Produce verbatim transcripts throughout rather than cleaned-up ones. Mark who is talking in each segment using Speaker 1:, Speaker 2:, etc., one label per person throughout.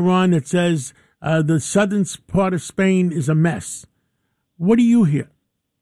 Speaker 1: Iran that says uh, the southern part of Spain is a mess. What do you hear?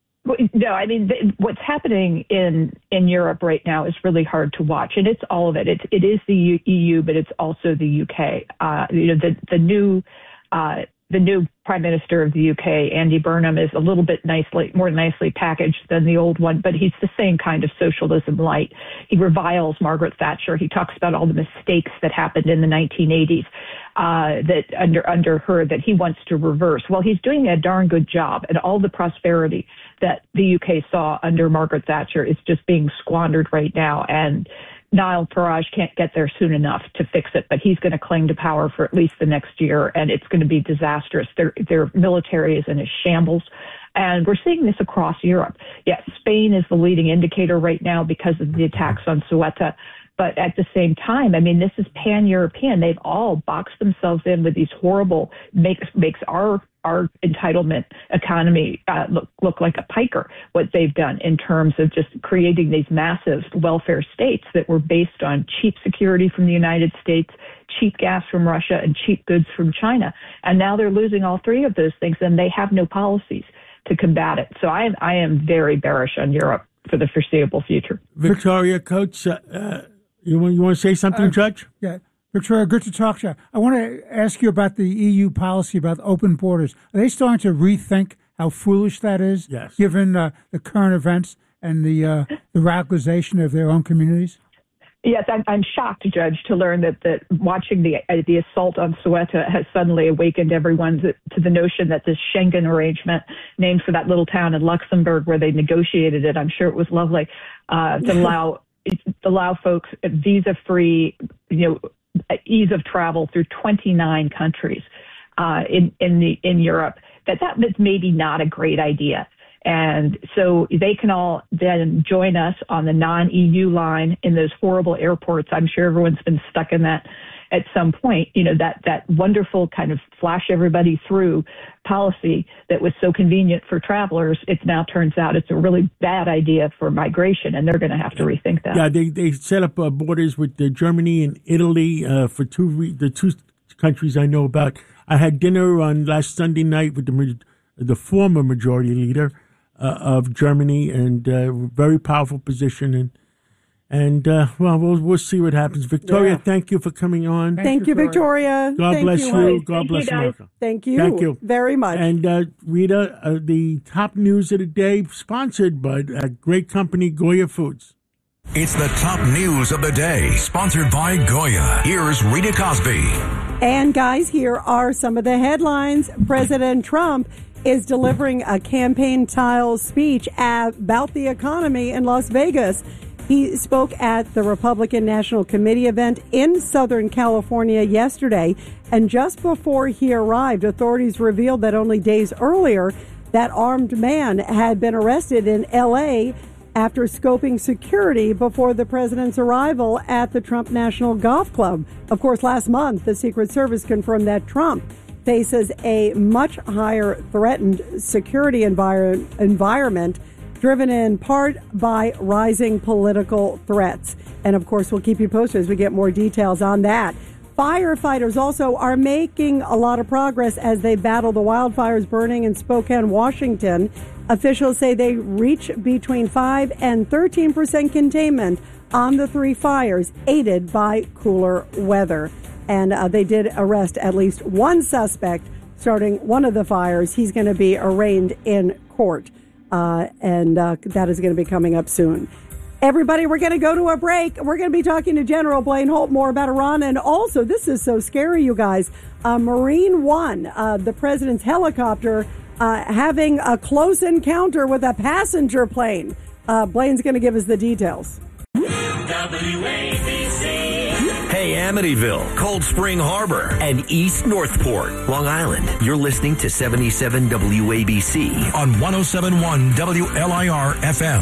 Speaker 2: No, I mean, th- what's happening in, in Europe right now is really hard to watch, and it's all of it. It's, it is the U- E U, but it's also the U K. Uh, you know, the, the new, uh, the new Prime Minister of the U K, Andy Burnham, is a little bit nicely, more nicely packaged than the old one, but he's the same kind of socialism light. He reviles Margaret Thatcher. He talks about all the mistakes that happened in the nineteen eighties. Uh, that under under her that he wants to reverse. Well, he's doing a darn good job, and all the prosperity that the U K saw under Margaret Thatcher is just being squandered right now. And Nigel Farage can't get there soon enough to fix it, but he's going to cling to power for at least the next year, and it's going to be disastrous. Their their military is in a shambles. And we're seeing this across Europe. Yes, Spain is the leading indicator right now because of the attacks on Ceuta. But at the same time, I mean, this is pan-European. They've all boxed themselves in with these horrible, makes makes our our entitlement economy uh, look look like a piker, what they've done in terms of just creating these massive welfare states that were based on cheap security from the United States, cheap gas from Russia, and cheap goods from China. And now they're losing all three of those things, and they have no policies to combat it. So I, I am very bearish on Europe for the foreseeable future.
Speaker 1: Victoria, Coach, uh, uh, you want you want to say something, uh, Judge?
Speaker 3: Yeah, Victoria, good to talk to you. I want to ask you about the E U policy about open borders. Are they starting to rethink how foolish that is,
Speaker 1: yes,
Speaker 3: given uh, the current events and the uh, the radicalization of their own communities?
Speaker 2: Yes, I'm, I'm shocked, Judge, to learn that, that watching the uh, the assault on Ceuta has suddenly awakened everyone to, to the notion that this Schengen arrangement, named for that little town in Luxembourg where they negotiated it, I'm sure it was lovely, uh, to allow allow folks visa-free, you know, ease of travel through twenty-nine countries uh, in in the in Europe. That that was maybe not a great idea. And so they can all then join us on the non-E U line in those horrible airports. I'm sure everyone's been stuck in that at some point. You know, that, that wonderful kind of flash everybody through policy that was so convenient for travelers. It now turns out it's a really bad idea for migration, and they're going to have to rethink that.
Speaker 1: Yeah, they, they set up uh, borders with uh, Germany and Italy uh, for two re- the two countries I know about. I had dinner on last Sunday night with the, the former majority leader Uh, of Germany, and uh, very powerful position, and and uh, well, we'll we'll see what happens. Victoria, yeah. Thank you for coming on.
Speaker 4: Thank, thank you, Victoria.
Speaker 1: God
Speaker 4: thank
Speaker 1: bless
Speaker 4: you.
Speaker 1: you. God
Speaker 2: thank
Speaker 1: bless
Speaker 2: you,
Speaker 1: America.
Speaker 4: Thank you.
Speaker 1: Thank you
Speaker 4: very much.
Speaker 1: And uh, Rita, uh, the top news of the day, sponsored by a great company, Goya Foods.
Speaker 5: It's the top news of the day, sponsored by Goya. Here's Rita Cosby.
Speaker 4: And guys, here are some of the headlines. President Trump is delivering a campaign-style speech about the economy in Las Vegas. He spoke at the Republican National Committee event in Southern California yesterday, and just before he arrived, authorities revealed that only days earlier, that armed man had been arrested in L A after scoping security before the president's arrival at the Trump National Golf Club. Of course, last month, the Secret Service confirmed that Trump faces a much higher threatened security envir- environment driven in part by rising political threats. And of course, we'll keep you posted as we get more details on that. Firefighters also are making a lot of progress as they battle the wildfires burning in Spokane, Washington. Officials say they reach between five and thirteen percent containment on the three fires, aided by cooler weather. And uh, they did arrest at least one suspect starting one of the fires. He's going to be arraigned in court, uh, and uh, that is going to be coming up soon. Everybody, we're going to go to a break. We're going to be talking to General Blaine Holt more about Iran. And also, this is so scary, you guys, uh, Marine One, uh, the president's helicopter, uh, having a close encounter with a passenger plane. Uh, Blaine's going to give us the details.
Speaker 6: W A B C.
Speaker 7: Hey, Amityville, Cold Spring Harbor, and East Northport, Long Island. You're listening to seventy-seven W A B C
Speaker 5: on one oh seven point one W L I R F M.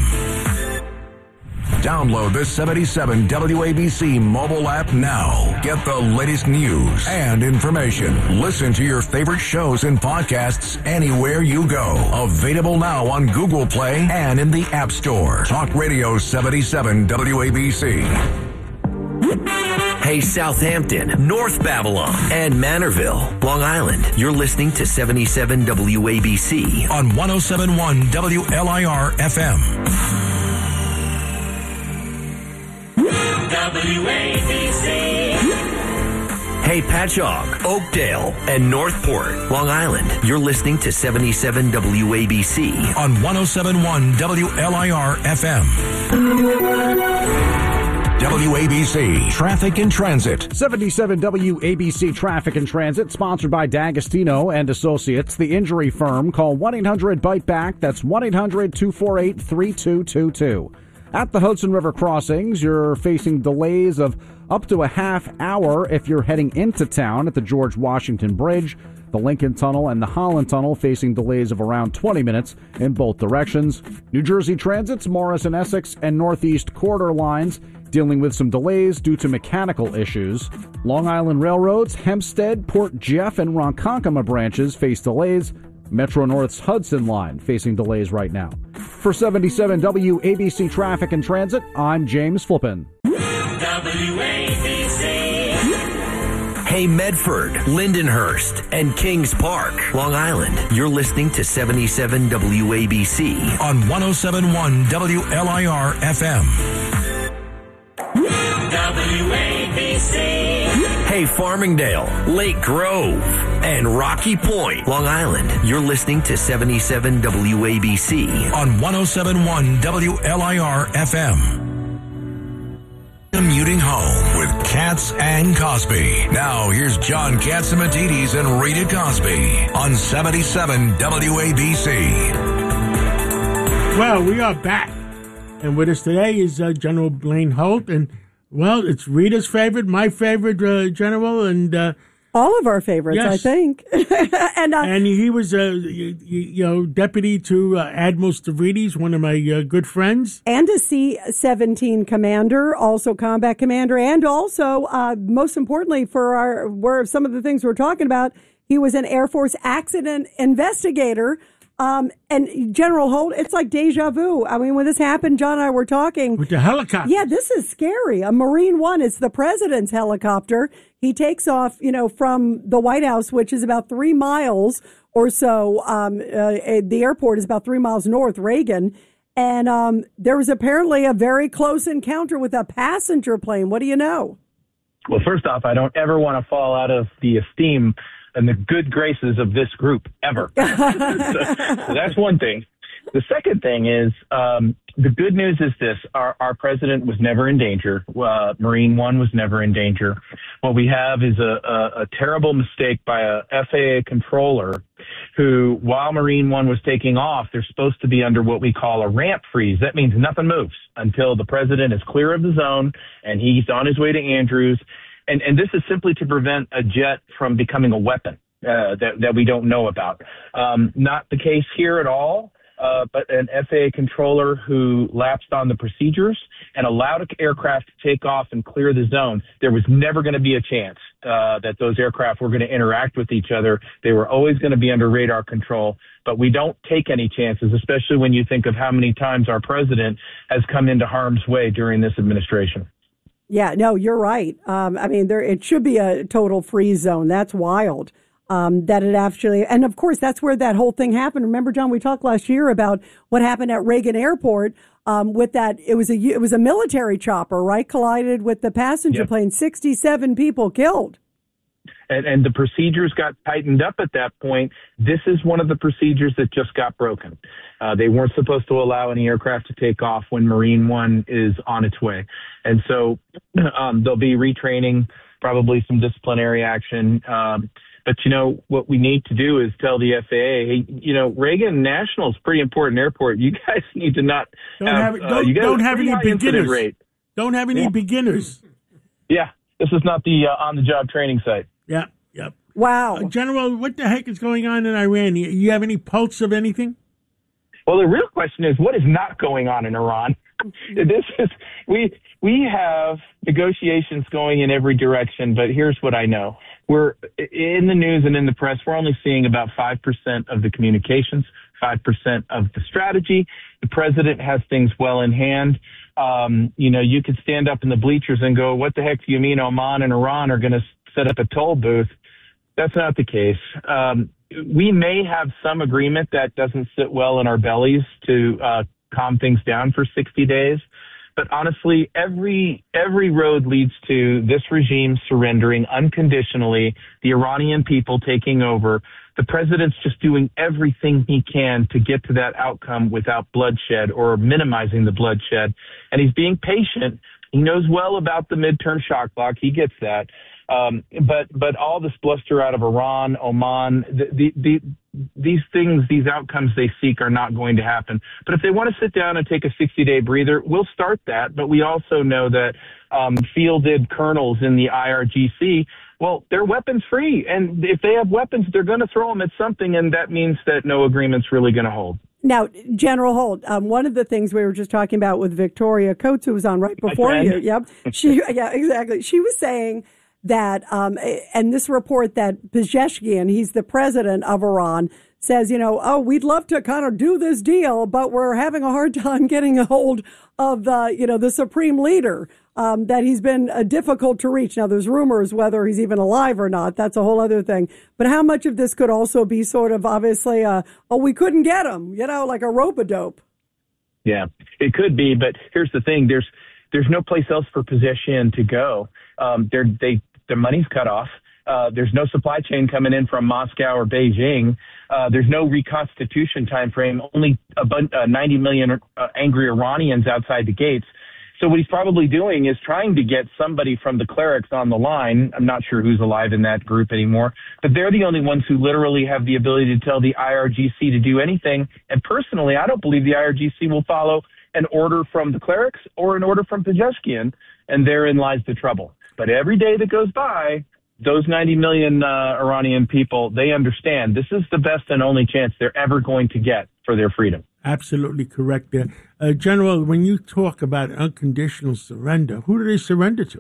Speaker 5: Download the seventy-seven W A B C mobile app now. Get the latest news and information. Listen to your favorite shows and podcasts anywhere you go. Available now on Google Play and in the App Store. Talk Radio seventy-seven W A B C.
Speaker 7: Hey, Southampton, North Babylon, and Manorville, Long Island. You're listening to seventy-seven W A B C
Speaker 5: on one oh seven point one W L I R F M.
Speaker 6: W A B C.
Speaker 7: Hey, Patchogue, Oakdale, and Northport, Long Island. You're listening to seventy-seven W A B C
Speaker 5: on one oh seven point one W L I R F M. W A B C Traffic and Transit.
Speaker 8: seventy-seven W A B C Traffic and Transit, sponsored by D'Agostino and Associates, the injury firm. Call one eight hundred bite back. That's one eight hundred two four eight three two two two. At the Hudson River crossings, you're facing delays of up to a half hour if you're heading into town at the George Washington Bridge. The Lincoln Tunnel and the Holland Tunnel facing delays of around twenty minutes in both directions. New Jersey Transit's Morris and Essex and Northeast Corridor lines dealing with some delays due to mechanical issues. Long Island Railroad's Hempstead, Port Jeff, and Ronkonkoma branches face delays. Metro North's Hudson line facing delays right now. For seventy-seven W A B C Traffic and Transit, I'm James Flippin.
Speaker 6: W A B C.
Speaker 7: Hey, Medford, Lindenhurst, and Kings Park, Long Island. You're listening to seventy-seven W A B C
Speaker 5: on one oh seven point one W L I R F M.
Speaker 6: W A B C.
Speaker 7: Hey, Farmingdale, Lake Grove, and Rocky Point, Long Island. You're listening to seventy-seven W A B C
Speaker 5: on one oh seven point one W L I R F M. Commuting home with Katz and Cosby. Now here's John Catsimatidis and Rita Cosby on seventy-seven W A B C.
Speaker 1: Well, we are back. And with us today is uh, General Blaine Holt. And, well, it's Rita's favorite, my favorite uh, general, and... Uh,
Speaker 4: all of our favorites,
Speaker 1: yes.
Speaker 4: I think. and uh,
Speaker 1: and he was, uh, you, you know, deputy to uh, Admiral Stavridis, one of my uh, good friends.
Speaker 4: And a C seventeen commander, also combat commander, and also, uh, most importantly, for our where some of the things we're talking about, he was an Air Force accident investigator. Um, and General Holt, it's like deja vu. I mean, when this happened, John and I were talking.
Speaker 1: With the helicopter.
Speaker 4: Yeah, this is scary. A Marine One, it's the president's helicopter. He takes off, you know, from the White House, which is about three miles or so. Um, uh, the airport is about three miles north, Reagan. And um, there was apparently a very close encounter with a passenger plane. What do you know?
Speaker 9: Well, first off, I don't ever want to fall out of the esteem and the good graces of this group ever. so, so that's one thing. The second thing is um, the good news is this. Our, our president was never in danger. Uh, Marine One was never in danger. What we have is a, a, a terrible mistake by a F A A controller who, while Marine One was taking off, they're supposed to be under what we call a ramp freeze. That means nothing moves until the president is clear of the zone and he's on his way to Andrews. And, and this is simply to prevent a jet from becoming a weapon uh, that, that we don't know about. Um, not the case here at all, uh, but an F A A controller who lapsed on the procedures and allowed an aircraft to take off and clear the zone. There was never going to be a chance uh, that those aircraft were going to interact with each other. They were always going to be under radar control. But we don't take any chances, especially when you think of how many times our president has come into harm's way during this administration.
Speaker 4: Yeah, no, you're right. Um, I mean, there it should be a total freeze zone. That's wild. Um, that it actually, and of course, that's where that whole thing happened. Remember, John, we talked last year about what happened at Reagan Airport um, with that. It was a it was a military chopper, right? Collided with the passenger
Speaker 9: Yep.
Speaker 4: plane. sixty-seven people killed.
Speaker 9: And, and the procedures got tightened up at that point. This is one of the procedures that just got broken. Uh, they weren't supposed to allow any aircraft to take off when Marine One is on its way. And so um, there'll be retraining, probably some disciplinary action. Um, but, you know, what we need to do is tell the F A A, hey, you know, Reagan National is a pretty important airport. You guys need to not
Speaker 1: Don't
Speaker 9: have,
Speaker 1: have,
Speaker 9: uh,
Speaker 1: don't,
Speaker 9: you guys
Speaker 1: don't
Speaker 9: have
Speaker 1: have
Speaker 9: pretty
Speaker 1: any
Speaker 9: high incident
Speaker 1: beginners.
Speaker 9: rate.
Speaker 1: Don't have any
Speaker 9: Yeah.
Speaker 1: beginners.
Speaker 9: Yeah, this is not the uh, on-the-job training site.
Speaker 1: Yeah, yep.
Speaker 4: Wow.
Speaker 1: Uh, General, what the heck is going on in Iran? You, you have any pulse of anything?
Speaker 9: Well, the real question is, what is not going on in Iran? This is we we have negotiations going in every direction, but here's what I know: we're in the news and in the press, we're only seeing about five percent of the communications, five percent of the strategy. The president has things well in hand. Um, you know, you could stand up in the bleachers and go, what the heck do you mean Oman and Iran are going to set up a toll booth? That's not the case. Um, we may have some agreement that doesn't sit well in our bellies to uh, calm things down for sixty days. But honestly, every every road leads to this regime surrendering unconditionally, the Iranian people taking over. The president's just doing everything he can to get to that outcome without bloodshed or minimizing the bloodshed. And he's being patient. He knows well about the midterm shock block. He gets that. Um, but but all this bluster out of Iran, Oman, the, the, the, these things, these outcomes they seek are not going to happen. But if they want to sit down and take a sixty-day breather, we'll start that. But we also know that um, fielded colonels in the I R G C, well, they're weapons free. And if they have weapons, they're going to throw them at something. And that means that no agreement's really going to hold.
Speaker 4: Now, General Holt, um, one of the things we were just talking about with Victoria Coates, who was on right before you. Yep. She, yeah, exactly. She was saying that, um, and this report that Pezeshkian, he's the president of Iran, says, you know, oh, we'd love to kind of do this deal, but we're having a hard time getting a hold of the, you know, the supreme leader, um, that he's been uh, difficult to reach. Now, there's rumors whether he's even alive or not. That's a whole other thing. But how much of this could also be sort of obviously, uh, oh, we couldn't get him, you know, like a rope-a-dope?
Speaker 9: Yeah, it could be. But here's the thing. There's there's no place else for Pezeshkian to go. Um, they're, they, their money's cut off. Uh, there's no supply chain coming in from Moscow or Beijing. Uh, there's no reconstitution time frame. Only about uh, ninety million uh, angry Iranians outside the gates. So what he's probably doing is trying to get somebody from the clerics on the line. I'm not sure who's alive in that group anymore, but they're the only ones who literally have the ability to tell the I R G C to do anything. And personally, I don't believe the I R G C will follow an order from the clerics or an order from Pezeshkian, and therein lies the trouble. But every day that goes by, those ninety million uh, Iranian people, they understand this is the best and only chance they're ever going to get for their freedom.
Speaker 1: Absolutely correct there. Uh, General, when you talk about unconditional surrender, who do they surrender to?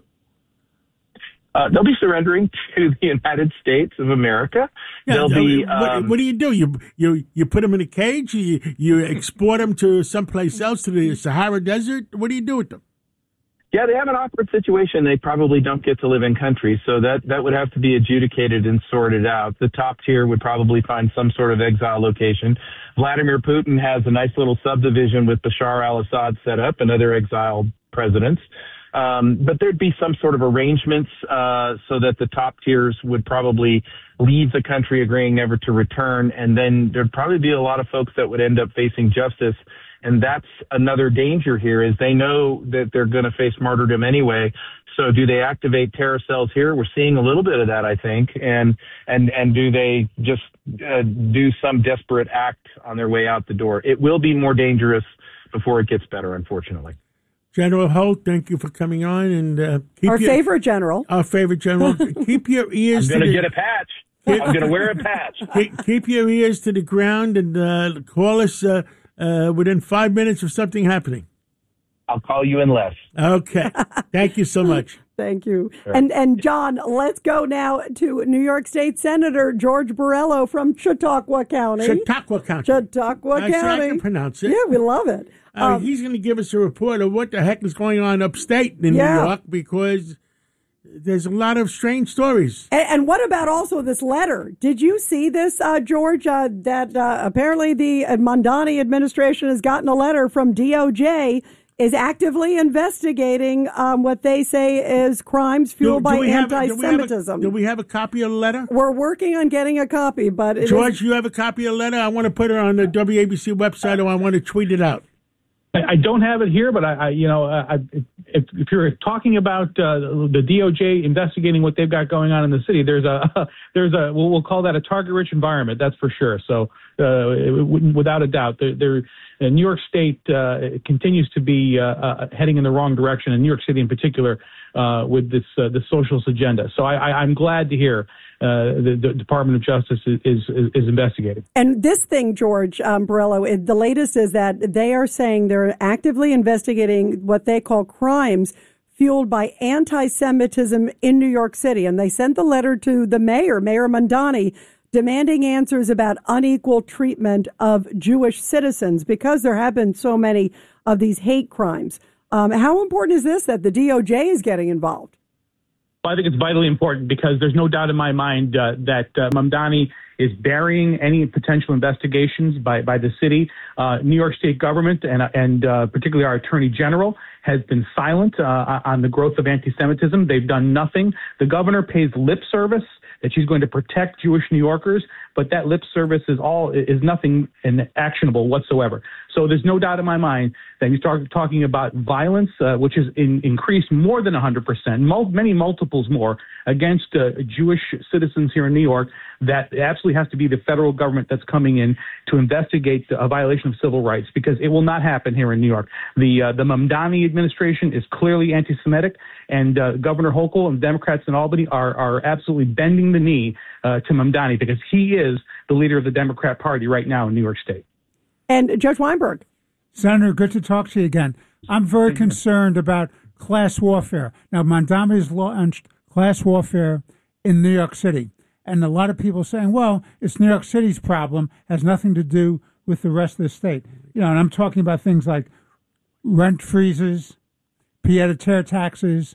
Speaker 9: Uh, they'll be surrendering to the United States of America.
Speaker 1: Yeah,
Speaker 9: they'll
Speaker 1: no,
Speaker 9: be.
Speaker 1: What,
Speaker 9: Um,
Speaker 1: what do you do? You you you put them in a cage? You you export them to someplace else, to the Sahara Desert? What do you do with them?
Speaker 9: Yeah, they have an awkward situation. They probably don't get to live in country, so that, that would have to be adjudicated and sorted out. The top tier would probably find some sort of exile location. Vladimir Putin has a nice little subdivision with Bashar al-Assad set up and other exiled presidents. Um, but there'd be some sort of arrangements uh, so that the top tiers would probably leave the country agreeing never to return, and then there'd probably be a lot of folks that would end up facing justice. And that's another danger here, is they know that they're going to face martyrdom anyway. So do they activate terror cells here? We're seeing a little bit of that, I think. And and and do they just uh, do some desperate act on their way out the door? It will be more dangerous before it gets better, unfortunately.
Speaker 1: General Holt, thank you for coming on. And uh, keep
Speaker 4: Our
Speaker 1: your,
Speaker 4: favorite general.
Speaker 1: Our favorite general. Keep your ears
Speaker 9: I'm going to
Speaker 1: the,
Speaker 9: get a patch. I'm going to wear a patch.
Speaker 1: Keep, keep your ears to the ground and uh, call us uh, uh, within five minutes of something happening.
Speaker 9: I'll call you in less.
Speaker 1: Okay. Thank you so much.
Speaker 4: Thank you. Sure. And and John, let's go now to New York State Senator George Borrello from Chautauqua County.
Speaker 1: Chautauqua County.
Speaker 4: Chautauqua
Speaker 1: I
Speaker 4: County.
Speaker 1: I can pronounce it.
Speaker 4: Yeah, we love it.
Speaker 1: Uh,
Speaker 4: um,
Speaker 1: he's going to give us a report of what the heck is going on upstate in
Speaker 4: yeah.
Speaker 1: New York, because there's a lot of strange stories.
Speaker 4: And, and what about also this letter? Did you see this, uh, George, uh, that uh, apparently the Mondani administration has gotten a letter from D O J, is actively investigating um, what they say is crimes fueled do, do by anti-Semitism.
Speaker 1: Do, do we have a copy of the letter?
Speaker 4: We're working on getting a copy, but it
Speaker 1: George,
Speaker 4: is,
Speaker 1: you have a copy of the letter? I want to put it on the W A B C website, or I want to tweet it out.
Speaker 10: I don't have it here, but I, I you know, I, if, if you're talking about uh, the D O J investigating what they've got going on in the city, there's a there's a we'll, we'll call that a target-rich environment. That's for sure. So, uh, without a doubt, there, there uh, New York State uh, continues to be uh, uh, heading in the wrong direction, and New York City in particular, uh, with this uh, the socialist agenda. So, I, I, I'm glad to hear Uh, the, the Department of Justice is, is, is investigating.
Speaker 4: And this thing, George um, Borrello, it, the latest is that they are saying they're actively investigating what they call crimes fueled by anti-Semitism in New York City. And they sent the letter to the mayor, Mayor Mamdani, demanding answers about unequal treatment of Jewish citizens because there have been so many of these hate crimes. Um, how important is this that the D O J is getting involved?
Speaker 10: Well, I think it's vitally important because there's no doubt in my mind uh, that uh, Mamdani is burying any potential investigations by, by the city. Uh, New York State government and, and uh, particularly our Attorney General has been silent uh, on the growth of anti-Semitism. They've done nothing. The governor pays lip service that she's going to protect Jewish New Yorkers, but that lip service is all is nothing and actionable whatsoever. So there's no doubt in my mind that you start talking about violence, uh, which has in, increased more than one hundred percent, mul- many multiples more against uh, Jewish citizens here in New York, that it absolutely has to be the federal government that's coming in to investigate a violation of civil rights, because it will not happen here in New York. The uh, the Mamdani administration is clearly anti-Semitic, and uh, Governor Hochul and Democrats in Albany are, are absolutely bending the knee uh, to Mamdani because he is the leader of the Democrat Party right now in New York State.
Speaker 4: And Judge Weinberg.
Speaker 3: Senator, good to talk to you again. I'm very concerned about class warfare. Now, Mamdani has launched class warfare in New York City. And a lot of people saying, well, it's New York City's problem, has nothing to do with the rest of the state. You know, and I'm talking about things like rent freezes, pied-à-terre taxes,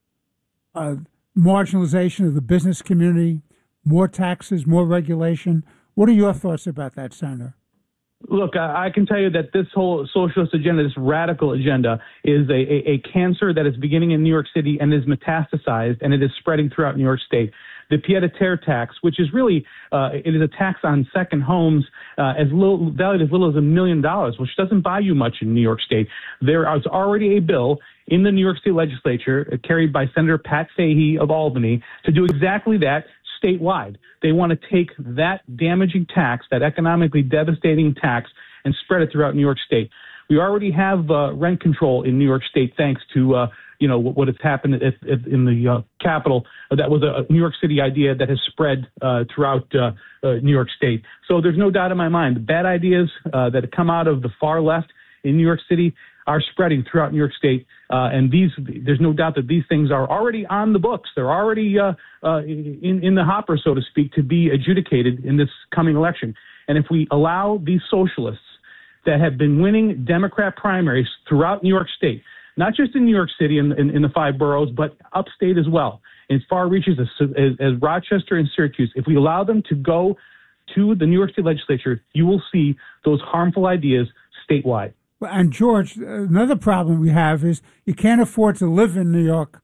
Speaker 3: uh, marginalization of the business community, more taxes, more regulation. What are your thoughts about that, Senator?
Speaker 10: Look, I can tell you that this whole socialist agenda, this radical agenda, is a, a, a cancer that is beginning in New York City and is metastasized, and it is spreading throughout New York State. The pied-à-terre tax, which is really uh, it is a tax on second homes, uh, as little valued as little as a million dollars, which doesn't buy you much in New York State. There is already a bill in the New York State legislature uh, carried by Senator Pat Fahey of Albany to do exactly that statewide. They want to take that damaging tax, that economically devastating tax, and spread it throughout New York State. We already have uh, rent control in New York State thanks to uh, you know what, what has happened at, at, in the uh, capital. That was a New York City idea that has spread uh, throughout uh, uh, New York State. So there's no doubt in my mind the bad ideas uh, that come out of the far left in New York City are spreading throughout New York State, uh, and these there's no doubt that these things are already on the books. They're already uh, uh, in in the hopper, so to speak, to be adjudicated in this coming election. And if we allow these socialists that have been winning Democrat primaries throughout New York State, not just in New York City and in, in, in the five boroughs, but upstate as well, in far reaches as, as, as Rochester and Syracuse, if we allow them to go to the New York State legislature, you will see those harmful ideas statewide.
Speaker 3: And George, another problem we have is you can't afford to live in New York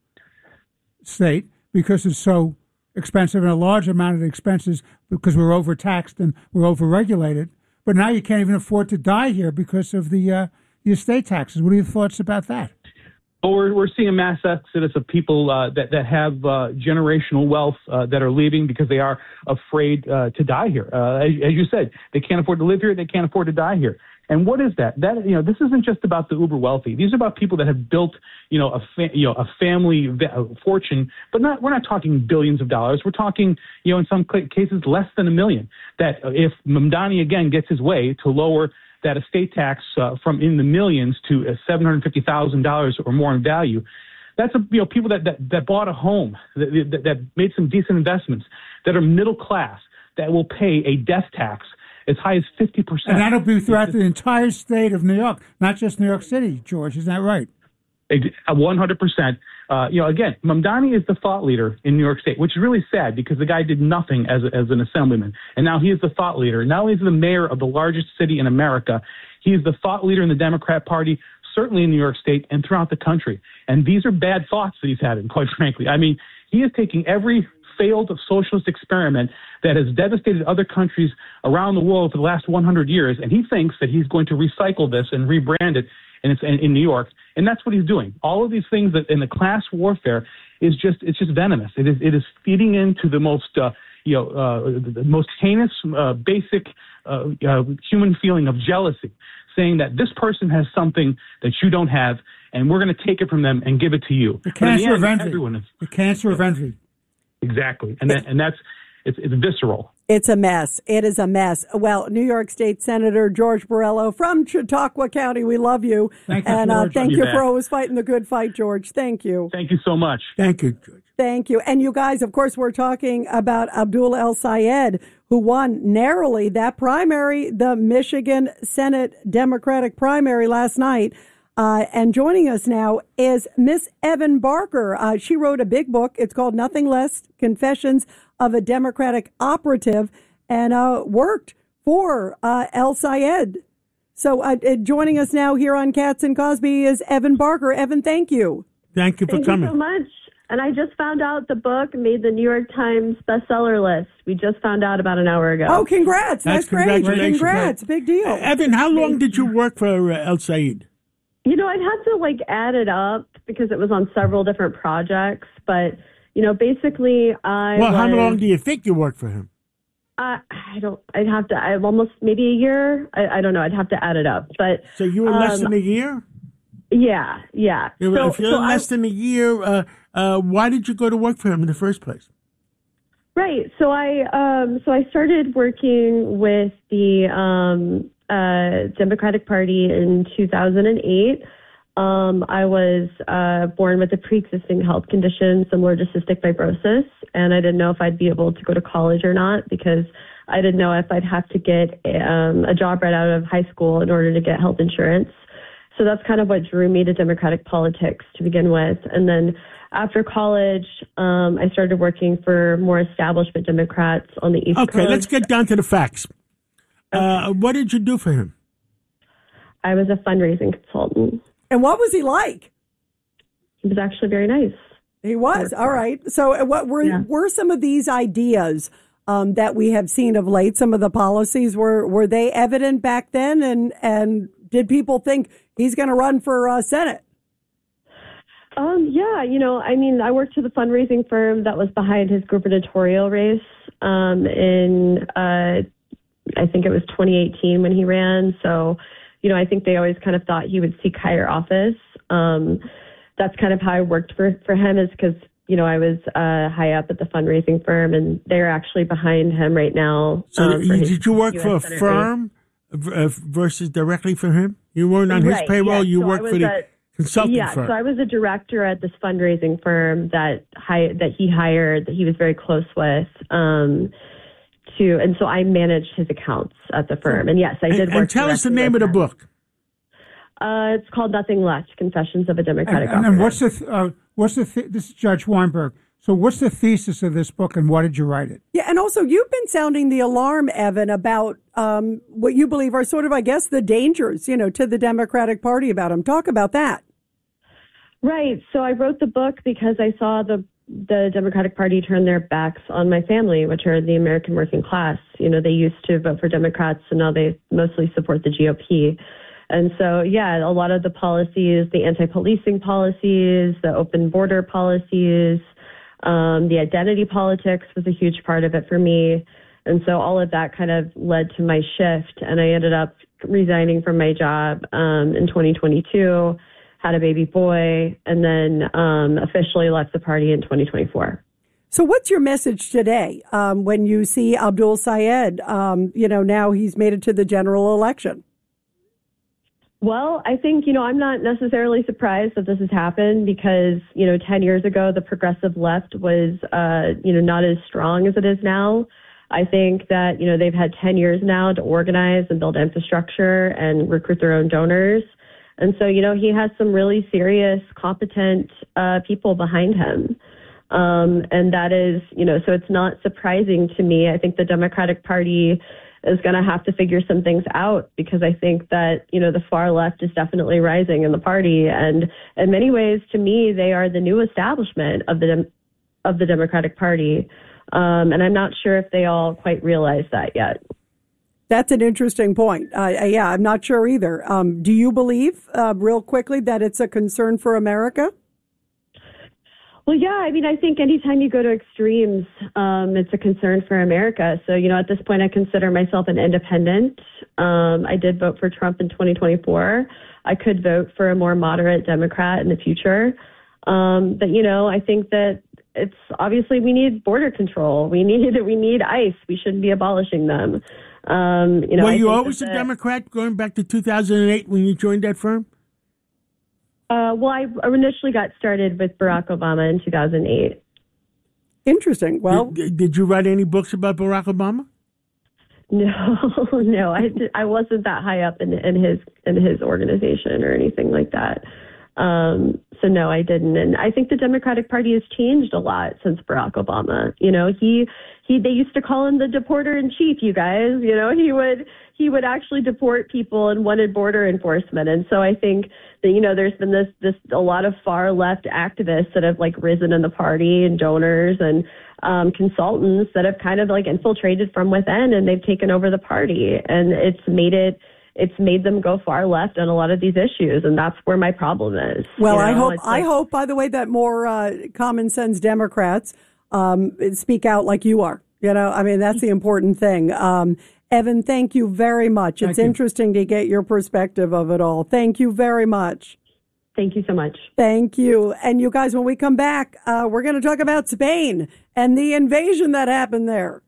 Speaker 3: State because it's so expensive, and a large amount of the expenses because we're overtaxed and we're overregulated. But now you can't even afford to die here because of the uh, the estate taxes. What are your thoughts about that?
Speaker 10: Well, we're, we're seeing a mass exodus of people uh, that, that have uh, generational wealth uh, that are leaving because they are afraid uh, to die here. Uh, as, as you said, they can't afford to live here. They can't afford to die here. And what is that? That you know, this isn't just about the uber wealthy. These are about people that have built, you know, a fa- you know a family va- fortune. But not we're not talking billions of dollars. We're talking, you know, in some cases less than a million. That if Mamdani again gets his way to lower that estate tax uh, from in the millions to uh, seven hundred fifty thousand dollars or more in value, that's a, you know people that, that, that bought a home, that, that, that made some decent investments, that are middle class, that will pay a death tax as high as fifty percent.
Speaker 3: And that'll be throughout the entire state of New York, not just New York City, George. Is that right?
Speaker 10: one hundred percent. Uh, you know, again, Mamdani is the thought leader in New York State, which is really sad because the guy did nothing as, a, as an assemblyman. And now he is the thought leader. Not only is he the mayor of the largest city in America, he is the thought leader in the Democrat Party, certainly in New York State and throughout the country. And these are bad thoughts that he's having, quite frankly. I mean, he is taking every failed socialist experiment that has devastated other countries around the world for the last one hundred years, and he thinks that he's going to recycle this and rebrand it and it's in, in New York, and that's what he's doing. All of these things that in the class warfare is just it's just venomous. It is it is feeding into the most uh, you know uh, the most heinous, uh, basic uh, uh, human feeling of jealousy, saying that this person has something that you don't have, and we're going to take it from them and give it to you.
Speaker 3: The cancer
Speaker 10: the
Speaker 3: of
Speaker 10: end,
Speaker 3: envy.
Speaker 10: Everyone is,
Speaker 3: the cancer of envy.
Speaker 10: Exactly, and that, and that's it's, it's visceral.
Speaker 4: It's a mess. It is a mess. Well, New York State Senator George Borrello from Chautauqua County, we love you.
Speaker 10: Thank you,
Speaker 4: and uh,
Speaker 10: George.
Speaker 4: thank
Speaker 10: You
Speaker 4: you
Speaker 10: bet.
Speaker 4: for always fighting the good fight, George. Thank you.
Speaker 10: Thank you so much.
Speaker 1: Thank you, George.
Speaker 4: Thank you. And you guys, of course, we're talking about Abdul El-Sayed, who won narrowly that primary, the Michigan Senate Democratic primary last night. Uh, and joining us now is Miss Evan Barker. Uh, she wrote a big book. It's called Nothing Less, Confessions of a Democratic Operative, and uh, worked for uh, El-Sayed. So uh, uh, joining us now here on Cats and Cosby is Evan Barker. Evan, thank you.
Speaker 1: Thank you for
Speaker 11: Thank
Speaker 1: coming.
Speaker 11: you so much. And I just found out the book made the New York Times bestseller list. We just found out about an hour ago.
Speaker 4: Oh, congrats. That's,
Speaker 1: That's
Speaker 4: great.
Speaker 1: congratulations.
Speaker 4: Congrats. Big deal.
Speaker 1: Uh, Evan, how long did you work for uh, El-Sayed?
Speaker 11: You know, I'd had to like add it up because it was on several different projects. But, you know, basically I
Speaker 1: Well, how
Speaker 11: was,
Speaker 1: long do you think you worked for him?
Speaker 11: Uh, I don't, I'd have to, I almost maybe a year. I, I don't know. I'd have to add it up. But
Speaker 1: So you were less
Speaker 11: um,
Speaker 1: than a year?
Speaker 11: Yeah, yeah.
Speaker 1: If
Speaker 11: So-
Speaker 1: you're
Speaker 11: so
Speaker 1: less
Speaker 11: I-
Speaker 1: than a year, uh, uh, why did you go to work for him in the first place?
Speaker 11: Right. So I um, so I started working with the um, uh, Democratic Party in two thousand eight. Um, I was uh, born with a pre-existing health condition similar to cystic fibrosis, and I didn't know if I'd be able to go to college or not because I didn't know if I'd have to get um, a job right out of high school in order to get health insurance. So that's kind of what drew me to Democratic politics to begin with. And then after college, um, I started working for more establishment Democrats on the East Coast.
Speaker 1: Okay, let's get down to the facts. Uh, what did you do for him?
Speaker 11: I was a fundraising consultant.
Speaker 4: And what was he like?
Speaker 11: He was actually very nice.
Speaker 4: He was. All right. So uh, what were
Speaker 11: Yeah.
Speaker 4: were some of these ideas um, that we have seen of late, some of the policies, were were they evident back then? And, and did people think he's going to run for uh, Senate?
Speaker 11: Um, yeah, you know, I mean, I worked for the fundraising firm that was behind his gubernatorial race um, in, uh, I think it was twenty eighteen when he ran. So, you know, I think they always kind of thought he would seek higher office. Um, that's kind of how I worked for, for him is because, you know, I was uh, high up at the fundraising firm and they're actually behind him right now.
Speaker 1: So
Speaker 11: um, for
Speaker 1: you,
Speaker 11: his
Speaker 1: did you work
Speaker 11: U S
Speaker 1: for a
Speaker 11: Senate race.
Speaker 1: firm uh, versus directly for him? You weren't on his
Speaker 11: Right,
Speaker 1: payroll.
Speaker 11: yeah.
Speaker 1: You
Speaker 11: So I
Speaker 1: worked
Speaker 11: was
Speaker 1: for the
Speaker 11: a-
Speaker 1: consulting
Speaker 11: yeah,
Speaker 1: firm.
Speaker 11: so I was a director at this fundraising firm that hi- that he hired, that he was very close with. Um, to and so I managed his accounts at the firm. And yes, I did
Speaker 1: and,
Speaker 11: work.
Speaker 1: and tell us the
Speaker 11: directly
Speaker 1: name of
Speaker 11: with
Speaker 1: the
Speaker 11: him.
Speaker 1: book.
Speaker 11: Uh, it's called Nothing Less: Confessions of a
Speaker 3: And,
Speaker 11: Democratic
Speaker 3: and then
Speaker 11: Operative.
Speaker 3: what's the th- uh, what's the th- this is Judge Weinberg. So what's the thesis of this book, and why did you write it?
Speaker 4: Yeah, and also you've been sounding the alarm, Evan, about um, what you believe are sort of, I guess, the dangers, you know, to the Democratic Party about him. Talk about that.
Speaker 11: Right. So I wrote the book because I saw the the Democratic Party turn their backs on my family, which are the American working class. You know, they used to vote for Democrats, and now they mostly support the G O P. And so, yeah, a lot of the policies, the anti-policing policies, the open border policies, um, the identity politics was a huge part of it for me. And so all of that kind of led to my shift. And I ended up resigning from my job um, in twenty twenty-two, had a baby boy, and then um, officially left the party in twenty twenty-four.
Speaker 4: So what's your message today um, when you see Abdul Sayed, um, you know, now he's made it to the general election?
Speaker 11: Well, I think, you know, I'm not necessarily surprised that this has happened because, you know, ten years ago, the progressive left was, uh, you know, not as strong as it is now. I think that, you know, they've had ten years now to organize and build infrastructure and recruit their own donors. And so, you know, he has some really serious, competent uh, people behind him. Um, and that is, you know, so it's not surprising to me. I think the Democratic Party is going to have to figure some things out because I think that, you know, the far left is definitely rising in the party. And in many ways, to me, they are the new establishment of the of the Democratic Party. Um, and I'm not sure if they all quite realize that yet.
Speaker 4: That's an interesting point. Uh, yeah, I'm not sure either. Um, do you believe, uh, real quickly, that it's a concern for America?
Speaker 11: Well, yeah, I mean, I think anytime you go to extremes, um, it's a concern for America. So, you know, at this point, I consider myself an independent. Um, I did vote for Trump in twenty twenty-four. I could vote for a more moderate Democrat in the future. Um, but, you know, I think that it's obviously we need border control. We need we need ICE. We shouldn't be abolishing them. Um, you know,
Speaker 1: Were
Speaker 11: I
Speaker 1: you
Speaker 11: think
Speaker 1: always a
Speaker 11: that-
Speaker 1: Democrat going back to two thousand eight when you joined that firm?
Speaker 11: Uh, well, I initially got started with Barack Obama in two thousand eight.
Speaker 4: Interesting. Well,
Speaker 1: did, did you write any books about Barack Obama?
Speaker 11: No, no, I, I wasn't that high up in, in his in his organization or anything like that. Um, so no, I didn't. And I think the Democratic Party has changed a lot since Barack Obama. You know, he he they used to call him the deporter in chief. You guys, you know, he would he would actually deport people and wanted border enforcement. And so I think that, you know, there's been this this a lot of far left activists that have like risen in the party, and donors and um, consultants that have kind of like infiltrated from within, and they've taken over the party, and it's made it. It's made them go far left on a lot of these issues, and that's where my problem is.
Speaker 4: well,
Speaker 11: You
Speaker 4: I
Speaker 11: know,
Speaker 4: hope,
Speaker 11: it's
Speaker 4: I
Speaker 11: like-
Speaker 4: hope, by the way, that more uh, common sense Democrats um, speak out like you are. You know, I mean, that's the important thing. Um, Evan, thank you very much.
Speaker 3: Thank
Speaker 4: It's
Speaker 3: you.
Speaker 4: interesting to get your perspective of it all. Thank you very much.
Speaker 11: Thank you so much.
Speaker 4: Thank you. And you guys, when we come back, uh, we're going to talk about Spain and the invasion that happened there.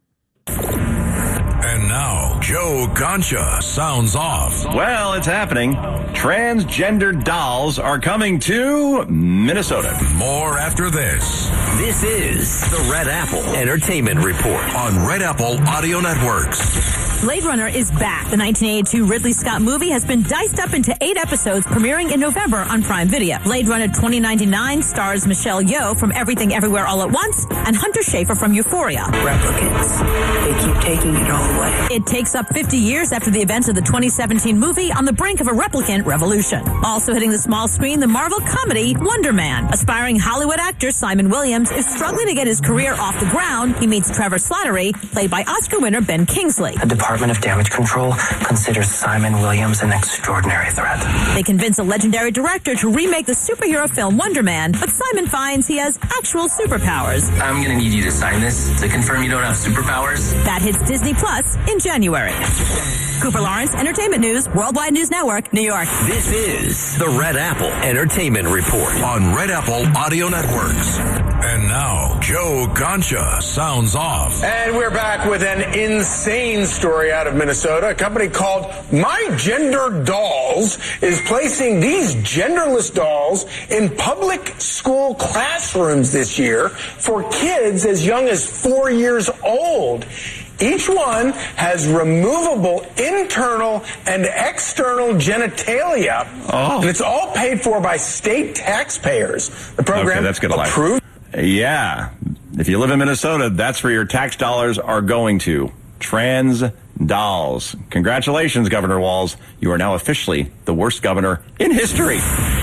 Speaker 5: And now, Joe Concha sounds off.
Speaker 12: Well, it's happening. Transgender dolls are coming to Minnesota.
Speaker 5: More after this
Speaker 7: This is the Red Apple Entertainment Report.
Speaker 5: on Red Apple Audio Networks.
Speaker 13: Blade Runner is back. The nineteen eighty-two Ridley Scott movie has been diced up into eight episodes, premiering in November on Prime Video. Blade Runner twenty ninety-nine stars Michelle Yeoh from Everything Everywhere All at Once and Hunter Schafer from Euphoria.
Speaker 14: Replicants. They keep taking it all away.
Speaker 13: It takes up fifty years after the events of the twenty seventeen movie on the brink of a replicant revolution. Also hitting the small screen, the Marvel comedy Wonder Man. Aspiring Hollywood actor Simon Williams is struggling to get his career off the ground. He meets Trevor Slattery, played by Oscar winner Ben Kingsley.
Speaker 14: The Department of Damage Control considers Simon Williams an extraordinary threat.
Speaker 13: They convince a legendary director to remake the superhero film Wonder Man, but Simon finds he has actual superpowers.
Speaker 14: I'm gonna need you to sign this to confirm you don't have superpowers.
Speaker 13: That hits Disney Plus in January. Cooper Lawrence, Entertainment News, Worldwide News Network, New York.
Speaker 7: This is the Red Apple Entertainment Report.
Speaker 5: on Red Apple Audio Networks. And now, Joe Concha sounds off.
Speaker 15: And we're back with an insane story out of Minnesota. A company called My Gender Dolls is placing these genderless dolls in public school classrooms this year for kids as young as four years old. Each one has removable internal and external genitalia,
Speaker 12: Oh.
Speaker 15: and it's all paid for by state taxpayers. The program
Speaker 12: Okay, that's good life.
Speaker 15: approved.
Speaker 12: Yeah. If you live in Minnesota, that's where your tax dollars are going to. Trans dolls. Congratulations, Governor Walz. You are now officially the worst governor in history.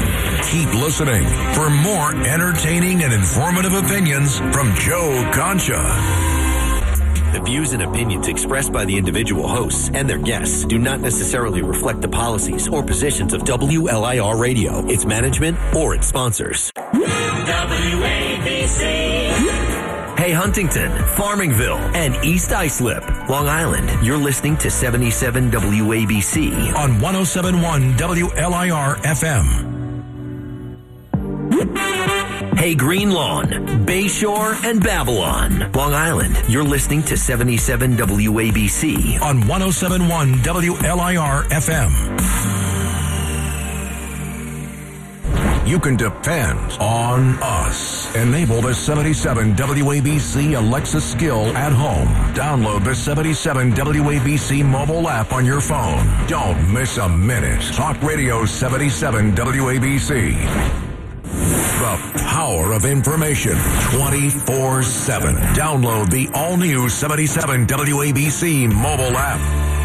Speaker 5: Keep listening for more entertaining and informative opinions from Joe Concha.
Speaker 7: The views and opinions expressed by the individual hosts and their guests do not necessarily reflect the policies or positions of W L I R Radio, its management, or its sponsors.
Speaker 6: W A B C.
Speaker 7: Hey Huntington, Farmingville, and East Islip, Long Island. You're listening to seventy-seven W A B C
Speaker 5: on one oh seven point one W L I R F M.
Speaker 7: Hey Green Lawn, Bayshore, and Babylon, Long Island. You're listening to seventy-seven W A B C
Speaker 5: on one oh seven point one W L I R F M. You can depend on us. Enable the seventy-seven W A B C Alexa skill at home. Download the seventy-seven W A B C mobile app on your phone. Don't miss a minute. Talk Radio seventy-seven W A B C. The power of information twenty-four seven. Download the all-new seventy-seven W A B C mobile app.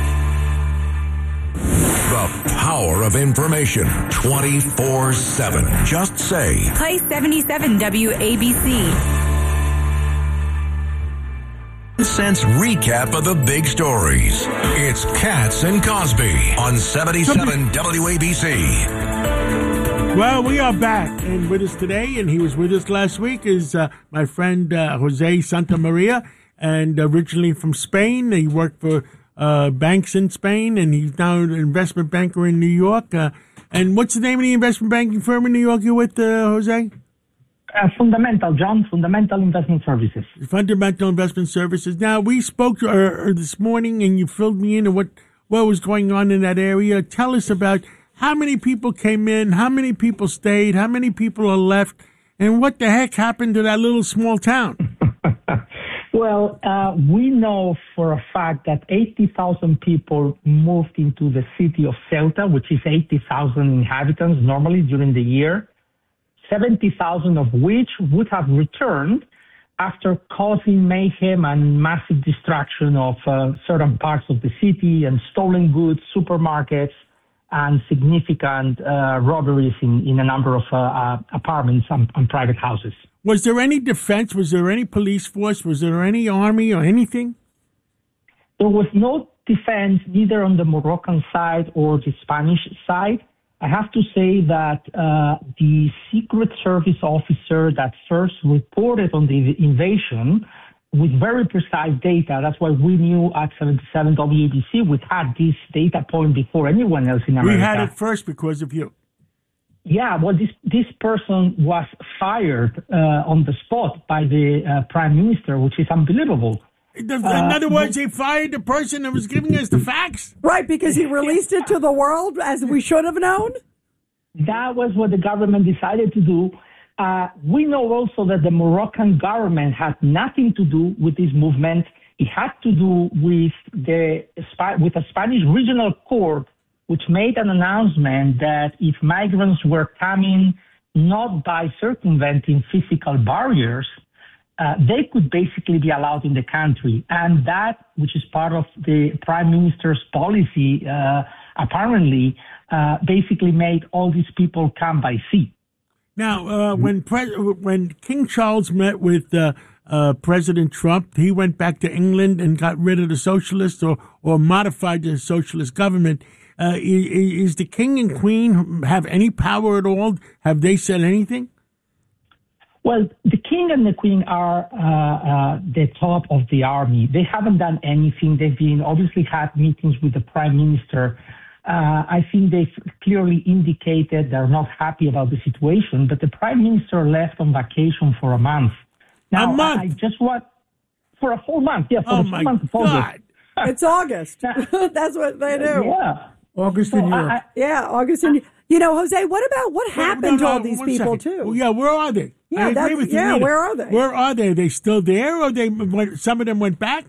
Speaker 5: The power of information twenty-four seven. Just say,
Speaker 16: Play seventy-seven W A B C.
Speaker 5: Sense recap of the big stories. It's Katz and Cosby on seventy-seven W A B C.
Speaker 1: Well, we are back, and with us today, and he was with us last week, is uh, my friend uh, Jose Santa Maria, and originally from Spain. He worked for uh, banks in Spain, and he's now an investment banker in New York. Uh, and what's the name of the investment banking firm in New York you're with, uh, Jose?
Speaker 17: Uh, fundamental, John, fundamental investment services.
Speaker 1: Fundamental investment services. Now, we spoke uh, this morning and you filled me in on what, what was going on in that area. Tell us about how many people came in, how many people stayed, how many people are left, and what the heck happened to that little small town?
Speaker 17: Well, uh, we know for a fact that eighty thousand people moved into the city of Ceuta, which is eighty thousand inhabitants normally during the year, seventy thousand of which would have returned after causing mayhem and massive destruction of uh, certain parts of the city and stolen goods, supermarkets, and significant uh, robberies in, in a number of uh, uh, apartments and, and private houses.
Speaker 1: Was there any defense? Was there any police force? Was there any army or anything?
Speaker 17: There was no defense neither on the Moroccan side or the Spanish side. I have to say that uh, the Secret Service officer that first reported on the invasion with very precise data, that's why we knew at seventy-seven W A B C, we had this data point before anyone else in America.
Speaker 1: We had it first because of you.
Speaker 17: Yeah, well, this this person was fired uh, on the spot by the uh, prime minister, which is unbelievable.
Speaker 1: In other words, they fired the person that was giving us the facts?
Speaker 4: Right, because he released it to the world as we should have known?
Speaker 17: That was what the government decided to do. Uh, we know also that the Moroccan government had nothing to do with this movement. It had to do with the with a Spanish regional court, which made an announcement that if migrants were coming not by circumventing physical barriers, uh, they could basically be allowed in the country. And that, which is part of the prime minister's policy, uh, apparently, uh, basically made all these people come by sea.
Speaker 1: Now, uh, when Pre- when King Charles met with uh, uh, President Trump, he went back to England and got rid of the socialists or, or modified the socialist government. Uh, is, is the king and queen have any power at all? Have they said anything?
Speaker 17: Well, the king and the queen are uh, uh, the top of the army. They haven't done anything. They've been obviously had meetings with the prime minister. Uh, I think they've clearly indicated they're not happy about the situation, but the prime minister left on vacation for a month. Now,
Speaker 1: a month?
Speaker 17: I, I just want, for a full month, yeah, for
Speaker 1: oh
Speaker 17: a
Speaker 1: my
Speaker 17: full month of
Speaker 1: God.
Speaker 4: It's August. That's what they do.
Speaker 17: Yeah.
Speaker 3: August in
Speaker 17: So,
Speaker 3: Europe.
Speaker 17: I-
Speaker 4: Yeah, August in You know, Jose, what about what happened
Speaker 1: No, no,
Speaker 4: to all these
Speaker 1: one
Speaker 4: people,
Speaker 1: second.
Speaker 4: too?
Speaker 1: Well, yeah, where are they?
Speaker 4: Yeah,
Speaker 1: I agree
Speaker 4: that's-
Speaker 1: with you,
Speaker 4: yeah,
Speaker 1: Rita.
Speaker 4: where are they?
Speaker 1: Where are they? Are they still there, or they went, some of them went back?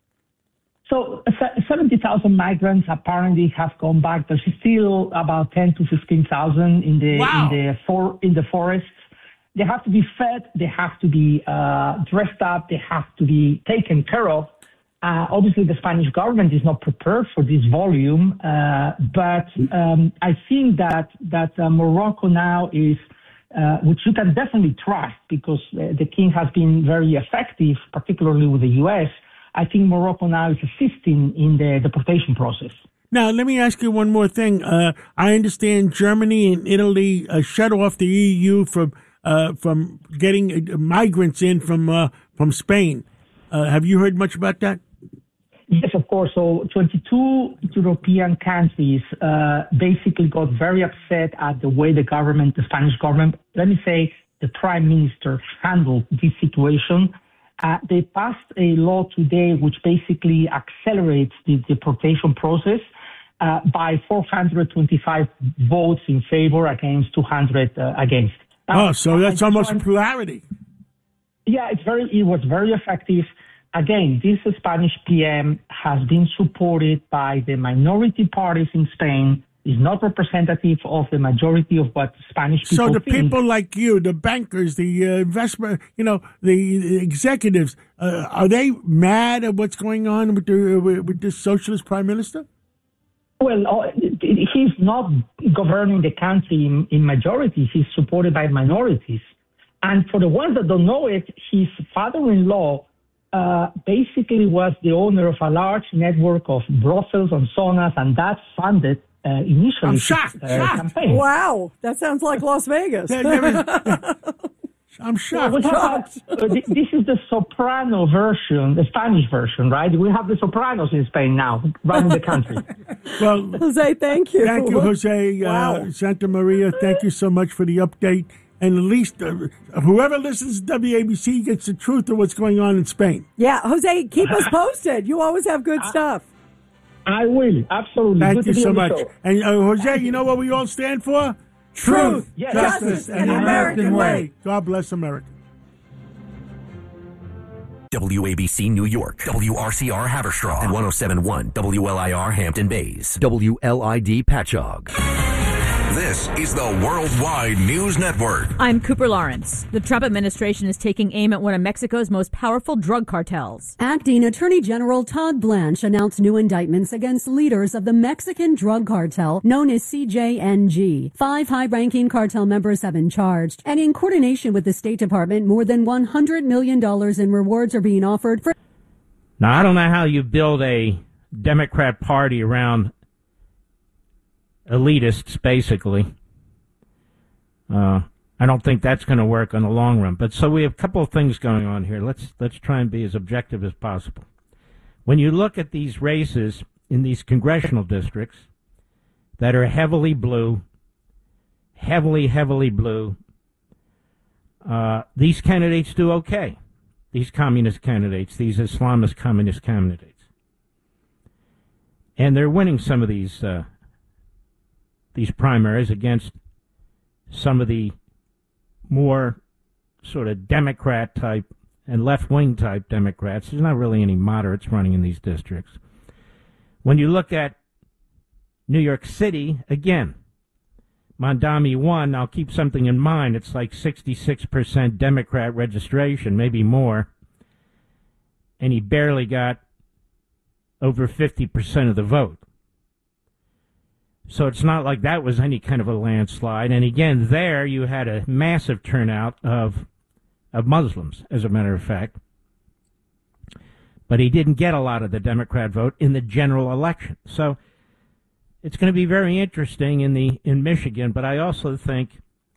Speaker 17: So se- seventy thousand migrants apparently have gone back. There's still about ten to fifteen thousand in the
Speaker 1: Wow.
Speaker 17: in the for in the forests. They have to be fed. They have to be uh, dressed up. They have to be taken care of. Uh, obviously, the Spanish government is not prepared for this volume, uh, but um, I think that that uh, Morocco now is, uh, which you can definitely trust because uh, the king has been very effective, particularly with the U S. I think Morocco now is assisting in the deportation process.
Speaker 1: Now, let me ask you one more thing. Uh, I understand Germany and Italy uh, shut off the E U from uh, from getting uh, migrants in from uh, from Spain. Uh, have you heard much about that?
Speaker 17: Yes, of course. So twenty-two European countries uh, basically got very upset at the way the government, the Spanish government, let me say the prime minister handled this situation. Uh, they passed a law today which basically accelerates the deportation process uh, by four hundred twenty-five votes in favor against two hundred uh, against. Uh,
Speaker 1: oh, so that's almost plurality.
Speaker 17: Yeah, it's very. It was very effective. Again, this Spanish P M has been supported by the minority parties in Spain. Is not representative of the majority of what Spanish people
Speaker 1: So the
Speaker 17: think.
Speaker 1: people like you, the bankers, the uh, investment, you know, the, the executives, uh, are they mad at what's going on with the with, with this socialist prime minister?
Speaker 17: Well, uh, he's not governing the country in, in majority. He's supported by minorities. And for the ones that don't know it, his father-in-law uh, basically was the owner of a large network of brothels and saunas, and that funded uh, initially
Speaker 1: I'm
Speaker 17: his,
Speaker 1: shocked,
Speaker 17: uh,
Speaker 1: shocked.
Speaker 17: campaign.
Speaker 4: Wow, that sounds like Las Vegas.
Speaker 1: There- there is- I'm shocked.
Speaker 17: We have, uh, th- this is the soprano version, the Spanish version, right? We have the sopranos in Spain now, running the country.
Speaker 1: Well,
Speaker 4: Jose, thank you.
Speaker 1: Thank you, Jose
Speaker 4: Wow.
Speaker 1: uh, Santa Maria. Thank you so much for the update. and at least uh, whoever listens to W A B C gets the truth of what's going on in Spain.
Speaker 4: Yeah, Jose, keep us posted. You always have good stuff.
Speaker 17: I will, absolutely.
Speaker 1: Thank
Speaker 17: Good
Speaker 1: you
Speaker 17: to be
Speaker 1: so
Speaker 17: on the
Speaker 1: much.
Speaker 17: show.
Speaker 1: And uh, Jose, you know what we all stand for? Truth,
Speaker 17: Yes.
Speaker 1: justice, and the American way. God bless America.
Speaker 7: W A B C New York, W R C R Haverstraw, and one oh seven point one W L I R Hampton Bays, W L I D Patchogue.
Speaker 5: This is the Worldwide News Network.
Speaker 18: I'm Cooper Lawrence. The Trump administration is taking aim at one of Mexico's most powerful drug cartels.
Speaker 19: Acting Attorney General Todd Blanche announced new indictments against leaders of the Mexican drug cartel known as C J N G. Five high-ranking cartel members have been charged, and in coordination with the State Department, more than one hundred million dollars in rewards are being offered for...
Speaker 20: Now, I don't know how you build a Democrat Party around elitists, basically. Uh, I don't think that's going to work in the long run. But so we have a couple of things going on here. Let's let's try and be as objective as possible. When you look at these races in these congressional districts that are heavily blue, heavily, heavily blue, uh, these candidates do okay. These communist candidates, these Islamist communist candidates. And they're winning some of these uh, these primaries against some of the more sort of Democrat type and left-wing type Democrats. There's not really any moderates running in these districts. When you look at New York City, again, Mondami won. I'll keep something in mind. It's like sixty-six percent Democrat registration, maybe more. And he barely got over fifty percent of the vote. So it's not like that was any kind of a landslide. And again, there you had a massive turnout of of Muslims, as a matter of fact. But he didn't get a lot of the Democrat vote in the general election. So it's going to be very interesting in the in Michigan, but I also think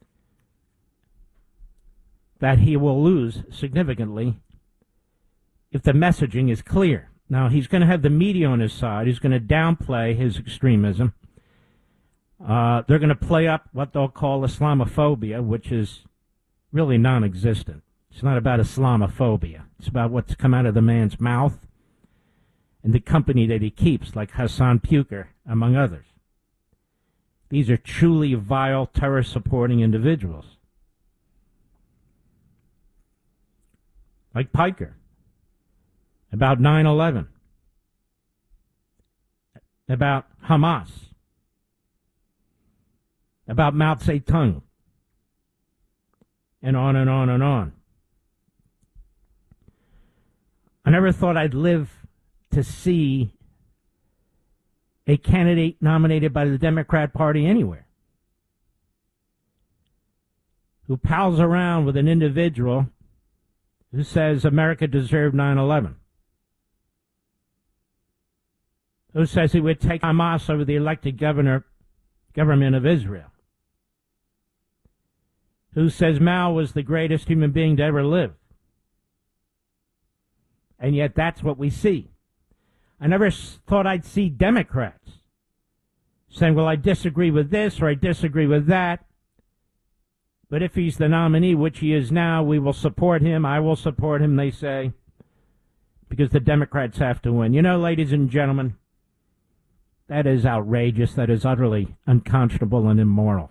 Speaker 20: that he will lose significantly if the messaging is clear. Now, he's going to have the media on his side. He's going to downplay his extremism. Uh, they're going to play up what they'll call Islamophobia, which is really non-existent. It's not about Islamophobia. It's about what's come out of the man's mouth and the company that he keeps, like Hassan Puker, among others. These are truly vile, terror-supporting individuals. Like Piker, about nine eleven, about Hamas, about Mao Zedong, and on and on and on. I never thought I'd live to see a candidate nominated by the Democrat Party anywhere who pals around with an individual who says America deserved nine eleven, who says he would take Hamas over the elected governor, government of Israel, who says Mao was the greatest human being to ever live. And yet that's what we see. I never thought I'd see Democrats saying, well, I disagree with this or I disagree with that, but if he's the nominee, which he is now, we will support him. I will support him, they say, because the Democrats have to win. You know, ladies and gentlemen, that is outrageous. That is utterly unconscionable and immoral.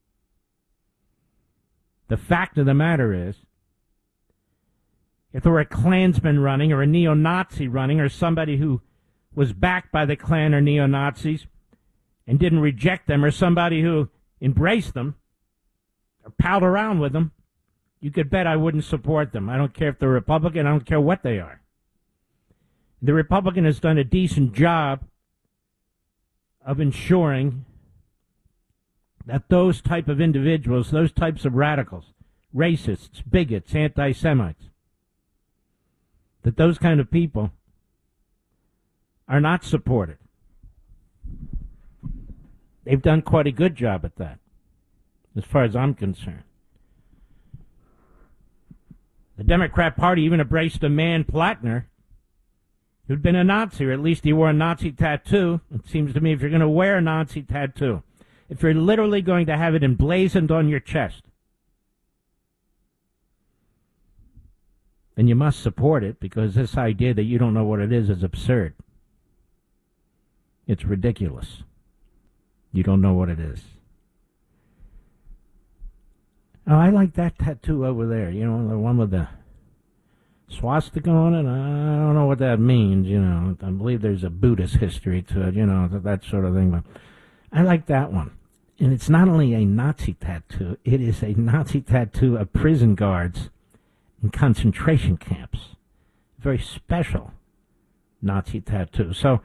Speaker 20: The fact of the matter is, if there were a Klansman running or a neo-Nazi running or somebody who was backed by the Klan or neo-Nazis and didn't reject them, or somebody who embraced them or palled around with them, you could bet I wouldn't support them. I don't care if they're Republican. I don't care what they are. The Republican has done a decent job of ensuring that those type of individuals, those types of radicals, racists, bigots, anti-Semites, that those kind of people are not supported. They've done quite a good job at that, as far as I'm concerned. The Democrat Party even embraced a man, Platner, who'd been a Nazi, or at least he wore a Nazi tattoo. It seems to me if you're going to wear a Nazi tattoo, if you're literally going to have it emblazoned on your chest, And you must support it because this idea that you don't know what it is is absurd. It's ridiculous. You don't know what it is. Oh, I like that tattoo over there. You know, the one with the swastika on it. I don't know what that means, you know. I believe there's a Buddhist history to it, you know, that, that sort of thing. But I like that one. And it's not only a Nazi tattoo, it is a Nazi tattoo of prison guards in concentration camps. Very special Nazi tattoo. So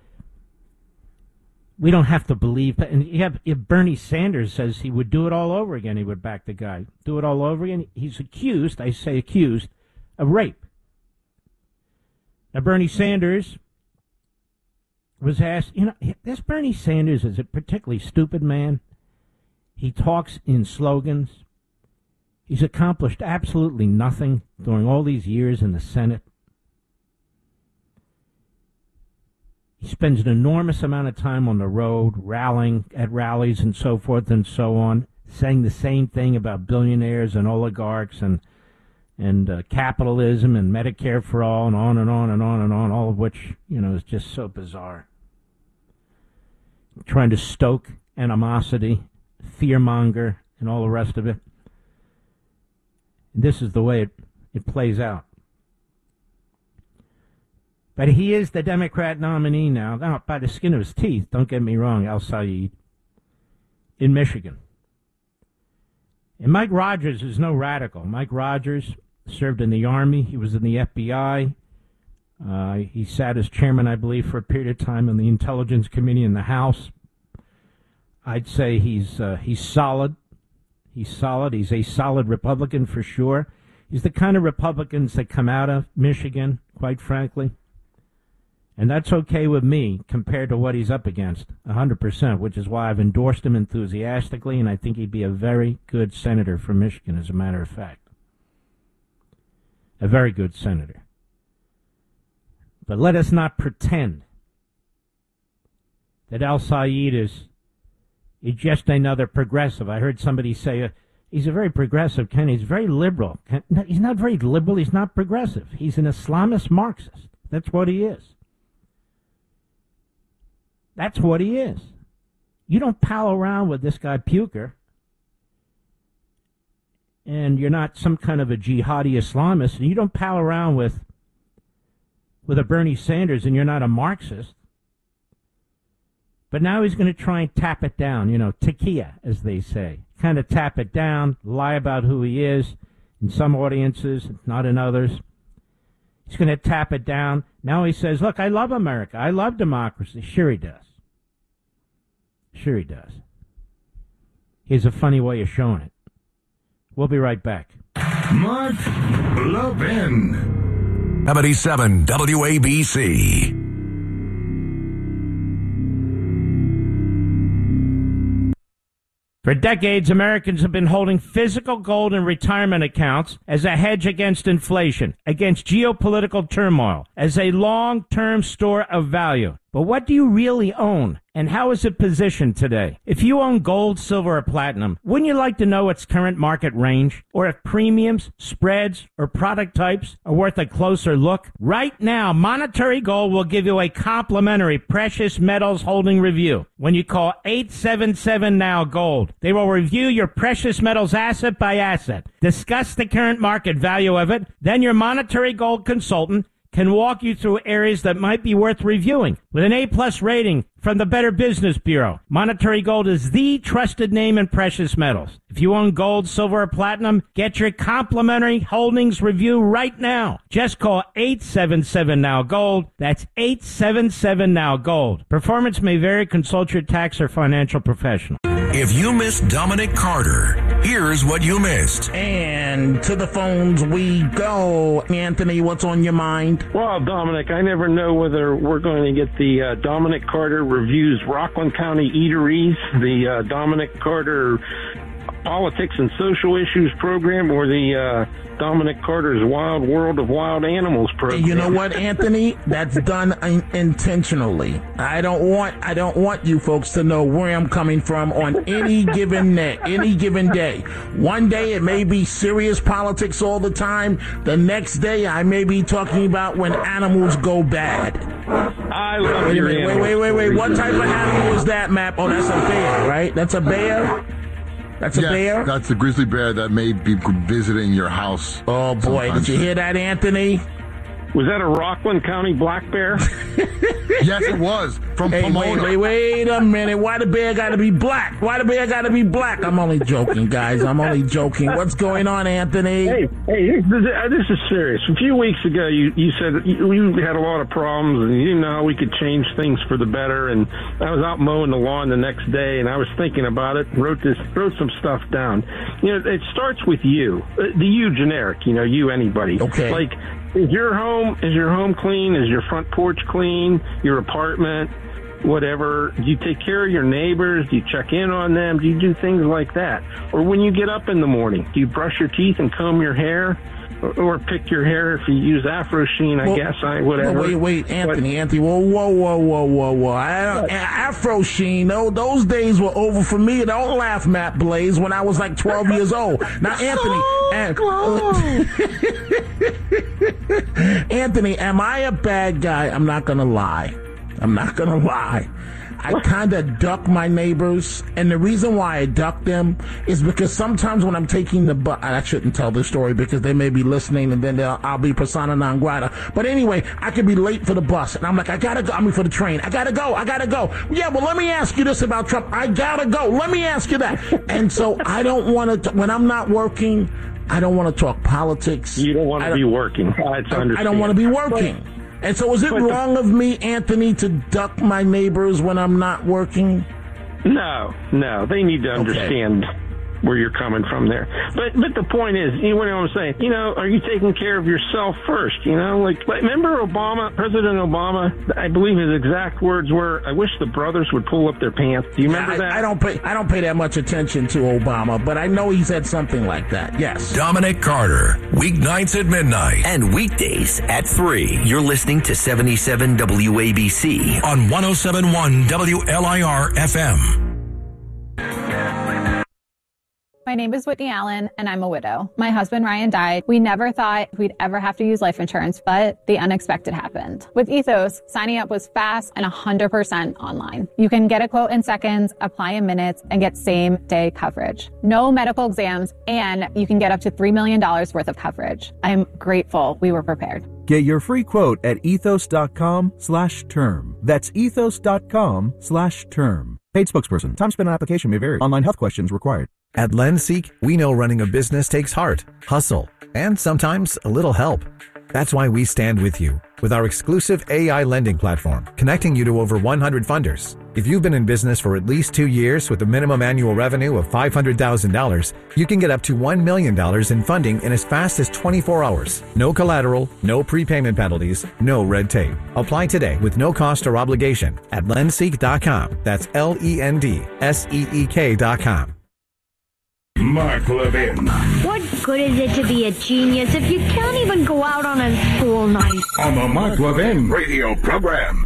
Speaker 20: we don't have to believe. And you have, if Bernie Sanders says he would do it all over again, he would back the guy. Do it all over again. He's accused, I say accused, of rape. Now, Bernie Sanders was asked, you know, this Bernie Sanders is a particularly stupid man. He talks in slogans. He's accomplished absolutely nothing during all these years in the Senate. He spends an enormous amount of time on the road, rallying at rallies and so forth and so on, saying the same thing about billionaires and oligarchs and and uh, capitalism and Medicare for all and on and on and on and on, all of which, you know, is just so bizarre. Trying to stoke animosity, fearmonger, and all the rest of it. This is the way it, it plays out. But he is the Democrat nominee now, now, by the skin of his teeth, don't get me wrong, El-Sayed, in Michigan. And Mike Rogers is no radical. Mike Rogers served in the Army. He was in the F B I. Uh, he sat as chairman, I believe, for a period of time in the Intelligence Committee in the House. I'd say he's uh, he's solid. He's solid. He's a solid Republican for sure. He's the kind of Republicans that come out of Michigan, quite frankly. And that's okay with me compared to what he's up against, one hundred percent, which is why I've endorsed him enthusiastically, and I think he'd be a very good senator for Michigan, as a matter of fact. A very good senator. But let us not pretend that El-Sayed is, is just another progressive. I heard somebody say uh, he's a very progressive, Ken. He's very liberal. Ken, no, he's not very liberal. He's not progressive. He's an Islamist Marxist. That's what he is. That's what he is. You don't pal around with this guy Puker, and you're not some kind of a jihadi Islamist, and you don't pal around with with a Bernie Sanders, and you're not a Marxist. But now he's going to try and tap it down, you know, tequila, as they say. Kind of tap it down, lie about who he is in some audiences, not in others. He's going to tap it down. Now he says, look, I love America. I love democracy. Sure he does. Sure he does. He has a funny way of showing it. We'll be right back.
Speaker 5: Mark Levin. seventy-seven W A B C.
Speaker 20: For decades, Americans have been holding physical gold in retirement accounts as a hedge against inflation, against geopolitical turmoil, as a long-term store of value. But what do you really own, and how is it positioned today? If you own gold, silver, or platinum, wouldn't you like to know its current market range? Or if premiums, spreads, or product types are worth a closer look? Right now, Monetary Gold will give you a complimentary precious metals holding review when you call eight seven seven now gold. They will review your precious metals asset by asset, discuss the current market value of it, then your Monetary Gold consultant can walk you through areas that might be worth reviewing. With an A-plus rating from the Better Business Bureau, Monetary Gold is the trusted name in precious metals. If you own gold, silver, or platinum, get your complimentary holdings review right now. Just call eight seven seven now gold. That's eight seven seven now gold. Performance may vary. Consult your tax or financial professional.
Speaker 5: If you missed Dominic Carter, here's what you missed.
Speaker 21: And to the phones we go. Anthony, what's on your mind?
Speaker 22: Well, Dominic, I never know whether we're going to get the uh, Dominic Carter Reviews Rockland County Eateries, the uh, Dominic Carter politics and social issues program or the uh, Dominic Carter's Wild World of Wild Animals program.
Speaker 21: You know what, Anthony? That's done in- intentionally. I don't want I don't want you folks to know where I'm coming from on any given day. Any given day. One day it may be serious politics all the time. The next day I may be talking about when animals go bad.
Speaker 22: I love
Speaker 21: wait,
Speaker 22: your
Speaker 21: wait, wait, wait, wait, wait. What type of animal is that, Map? Oh, that's a bear, right? That's a bear? That's a
Speaker 2: yes,
Speaker 21: bear?
Speaker 2: That's a grizzly bear that may be visiting your house.
Speaker 21: Oh, boy.
Speaker 2: Sometimes.
Speaker 21: Did you hear that, Anthony?
Speaker 22: Was that a Rockland County black bear?
Speaker 2: Yes, it was. From
Speaker 21: hey,
Speaker 2: Pomona.
Speaker 21: Wait, wait, wait a minute. Why the bear got to be black? Why the bear got to be black? I'm only joking, guys. I'm only joking. What's going on, Anthony?
Speaker 22: Hey, hey, this is serious. A few weeks ago, you, you said you, you had a lot of problems, and you didn't know how we could change things for the better. And I was out mowing the lawn the next day, and I was thinking about it. Wrote this, wrote some stuff down. You know, it starts with you, the you generic. You know, you anybody.
Speaker 21: Okay.
Speaker 22: Like, is your home is your home clean? Is your front porch clean? Your apartment? Whatever. Do you take care of your neighbors? Do you check in on them? Do you do things like that? Or when you get up in the morning, do you brush your teeth and comb your hair? Or, or pick your hair if you use Afro Sheen, I
Speaker 21: well,
Speaker 22: guess. I whatever.
Speaker 21: Wait, wait, Anthony, but, Anthony. Whoa, whoa, whoa, whoa, whoa, whoa. I don't, Afro Sheen, no, those days were over for me. Don't laugh, Matt Blaze, when I was like twelve years old. Now, Anthony. And, Anthony, am I a bad guy? I'm not going to lie. I'm not going to lie. I kind of duck my neighbors, and the reason why I duck them is because sometimes when I'm taking the bus, I shouldn't tell this story because they may be listening, and then I'll be persona non grata. But anyway, I could be late for the bus, and I'm like, I gotta go. I mean, for the train, I gotta go. I gotta go. Yeah, well, let me ask you this about Trump. I gotta go. Let me ask you that. And so I don't want to. When I'm not working, I don't want to talk politics.
Speaker 22: You don't want to be working. I,
Speaker 21: I don't want to be working. And so is it wrong of me, Anthony, to duck my neighbors when I'm not working?
Speaker 22: No, no. They need to understand okay. where you're coming from there. But but the point is, you know what I'm saying? You know, are you taking care of yourself first? You know, like, remember Obama, President Obama, I believe his exact words were, I wish the brothers would pull up their pants. Do you remember
Speaker 21: I,
Speaker 22: that?
Speaker 21: I don't pay I don't pay that much attention to Obama, but I know he said something like that. Yes.
Speaker 5: Dominic Carter, weeknights at midnight.
Speaker 7: And weekdays at three. You're listening to seventy-seven W A B C.
Speaker 5: On one oh seven point one W L I R F M.
Speaker 8: My name is Whitney Allen, and I'm a widow. My husband, Ryan, died. We never thought we'd ever have to use life insurance, but the unexpected happened. With Ethos, signing up was fast and one hundred percent online. You can get a quote in seconds, apply in minutes, and get same-day coverage. No medical exams, and you can get up to three million dollars worth of coverage. I'm grateful we were prepared.
Speaker 23: Get your free quote at ethos.com slash term. That's ethos.com slash term. Paid spokesperson. Time spent on application may vary. Online health questions required.
Speaker 24: At LendSeek, we know running a business takes heart, hustle, and sometimes a little help. That's why we stand with you with our exclusive A I lending platform, connecting you to over one hundred funders. If you've been in business for at least two years with a minimum annual revenue of five hundred thousand dollars, you can get up to one million dollars in funding in as fast as twenty-four hours. No collateral, no prepayment penalties, no red tape. Apply today with no cost or obligation at lendseek dot com. That's L E N D S E E K dot com.
Speaker 5: Mark Levin.
Speaker 25: What good is it to be a genius if you can't even go out on a school night?
Speaker 5: On the Mark Levin radio program.